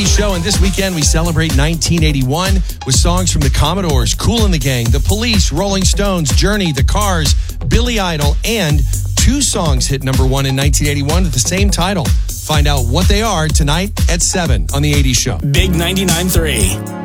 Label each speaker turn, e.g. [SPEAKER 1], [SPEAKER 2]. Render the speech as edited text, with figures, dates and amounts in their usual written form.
[SPEAKER 1] 80s Show, and this weekend we celebrate 1981 with songs from the Commodores, Kool and the Gang, The Police, Rolling Stones, Journey, The Cars, Billy Idol, and 2 songs hit number 1 in 1981 with the same title. Find out what they are tonight at 7 on The 80s Show.
[SPEAKER 2] Big 99.3.